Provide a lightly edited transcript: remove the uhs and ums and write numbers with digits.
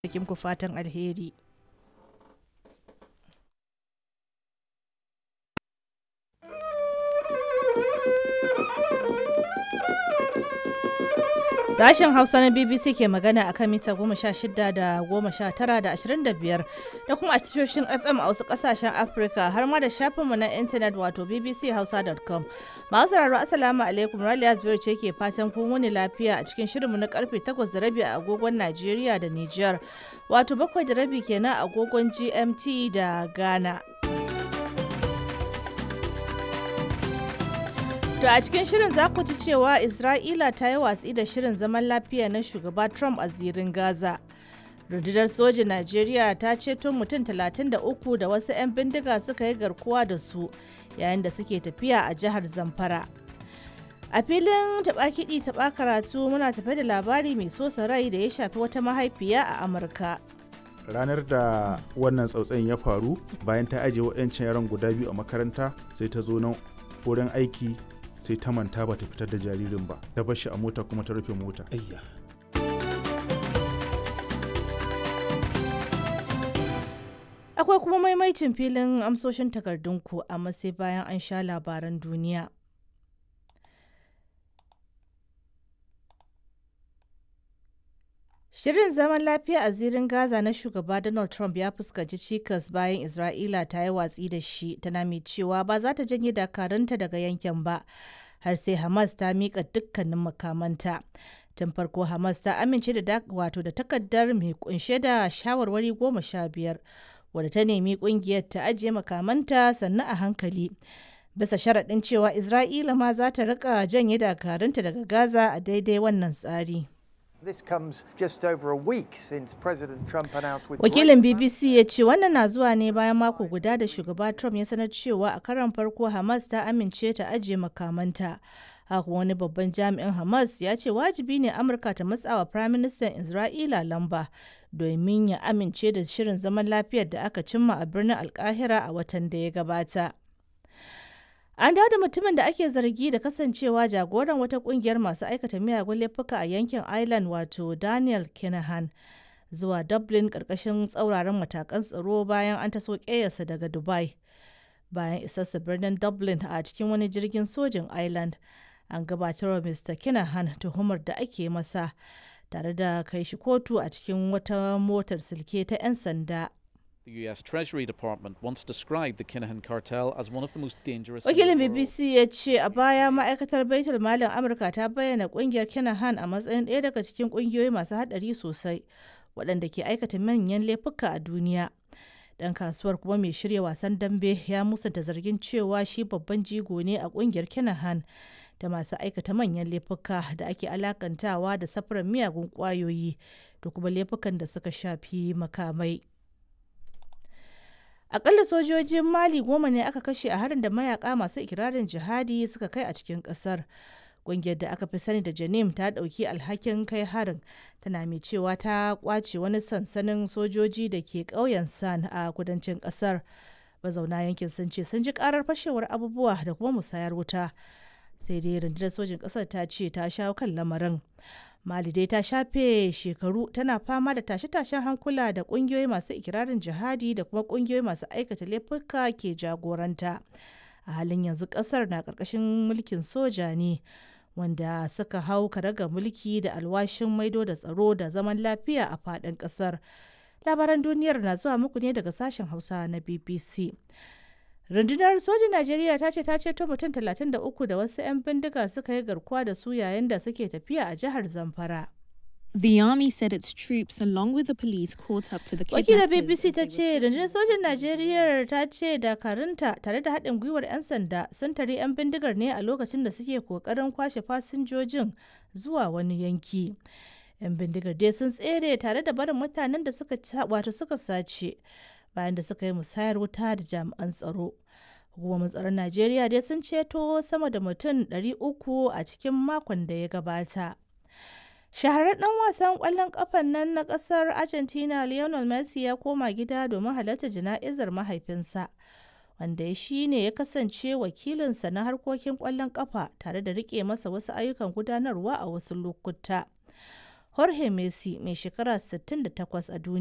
ku fatan alheri. Sashen Hausa na BBC ke magana akan mita 16 da 19 da 25 da kuma a tashoshin FM a wasu kasashen Afirka har ma da shafinmu na intanet wato bbchausa.com. Masu sauraro Assalamu alaikum, Raliya Zubairu ce ke fatan kun wuni lafiya a cikin shirinmu na karfe 8:30 a agogon Najeriya da Nijar, wato 7:30 kenan a agogon GMT da Ghana. To a cikin shirin za ku ji cewa Isra'ila ta yi watsi da shirin zaman lafiya na shugaba Trump a zirin Gaza. Rundunar sojin Najeriya ta ceto mutum 33 da wasu 'yan bindiga suka yi garkuwa da su yayin da suke tafiya a jihar Zamfara. A filin taɓa kiɗi taɓa karatu muna tafe da labari mai sosa rai da ya shafi wata mahaifiya a Amurka. Ranar da wannan tsautsayin ya faru bayan ta ajiye waɗancan yaran guda biyu a makaranta sai ta zo nan wurin aiki sai ta manta ba ta fitar da jaririn ba, ta bar shi a mota kuma ta rufe mota. Akwai kuma maimaicin filin amsoshin takardunku amma sai bayan an sha labaran duniya. Shirin zaman lafiya a zirin Gaza na shugaba Donald Trump ya fuskanci cikas bayan Isra'ila ta yi watsi da shi, tana mai cewa ba za ta janye dakarunta daga yankin ba har sai Hamas ta miƙa dukkanin makamanta. Tun farko Hamas ta amince da takardar mai kunshe da shawarwari 15 wadda ta nemi kungiyar ta ajiye makamanta sannan a hankali. Bisa sharaɗin cewa Isra'ila ma za ta rika janye dakarunta daga Gaza a daidai wannan tsari. Wakilin BBC ya ce wannan na zuwa ne bayan mako guda da shugaba Trump ya sanar cewa a karon farko Hamas ta amince ta ajiye makamanta. Haka wani babban jami'in Hamas ya ce wajibi ne Amurka ta matsawa Firaministan Isra'ila lamba domin ya amince da shirin zaman lafiyar da aka cimma a birnin Alkahira a watan da ya gabata. An dawo da mutumin da ake zargi da kasancewa jagoran wata kungiyar masu aikata miyagun laifuka a yankin Ireland wato Daniel Kinahan zuwa Dublin karkashin tsauraran matakan tsaro bayan an taso ƙeyarsa daga Dubai. Bayan isarsa birnin Dublin a cikin wani jirgin sojin Ireland, an gabatar wa Mr. Kinahan tuhumar da ake masa tare da kai shi kotu a cikin wata motar silke ta 'yan sanda. The US Treasury Department once described the Kinahan cartel as one of the most dangerous. Wakilin BBC ya ce a baya ma'aikatar Baitul Malin Amurka ta bayyana kungiyar Kinahan a matsayin ɗaya daga cikin kungiyoyi masu haɗari sosai waɗanda ke aikata manyan laifuka a duniya. Ɗan kasuwar kuma mai shirya wasan dambe ya musanta zargin cewa shi babban jigo ne a kungiyar Kinahan da masu aikata manyan laifuka da ake alakantawa da safarar miyagun ƙwayoyi da kuma laifukan da suka shafi makamai. Akalla sojojin Mali 10 ne aka kashe a harin da mayaka masu ikirarin jihadi suka kai a cikin kasar. Ƙungiyar da aka fi sani da Janim ta ɗauki alhakin kai harin, tana mai cewa ta kwace wani sansanin sojoji da ke ƙauyen San a kudancin ƙasar. Mazauna yankin sun ce sun ji ƙarar fashewar abubuwa da kuma musayar wuta. Sai dai rundunar sojin ƙasar ta ce ta shawo kan lamarin. Mali dai ta shafe shekaru tana fama da tashe-tashen hankula da kungiyoyi masu ikirarin jihadi da kuma kungiyoyi masu aikata laifuka ke jagoranta. A halin yanzu kasar na karkashin mulkin soja ne wanda suka hau karaga mulki da alwashin maido da tsaro da zaman lafiya a faɗin kasar. Labaran duniyar na zuwa muku ne daga sashen Hausa na BBC. Rundunar sojin Najeriya ta ce ta ceto mutum 33 da wasu 'yan bindiga suka yi garkuwa da su yayin da suke tafiya a jihar Zamfara. The army said its troops, along with the police, caught up to the Wakilar kidnappers. BBC ta ce rundunar sojin Najeriya ta ce dakarunta tare da haɗin gwiwar 'yan sanda sun tare 'yan bindigar ne a lokacin da suke kokarin kwashe fasinjojin zuwa wani yanki. 'Yan bindigar dai sun tsere tare da barin mutanen da suka sace bayan da suka yi musayar wuta da jami'an tsaro. Hukumomin tsaron Najeriya dai sun ceto sama da mutum 300 a cikin makon da ya gabata. Shahararren ɗan wasan ƙwallon ƙafan nan na ƙasar Argentina Lionel Messi ya koma gida domin halartar jana'izar mahaifinsa, wanda shi ne ya kasance wakilinsa na harkokin ƙwallon ƙafa tare da riƙe masa wasu ayyukan gudanarwa a wasu lokuta. Jorge Messi mai shekara 68 a duniya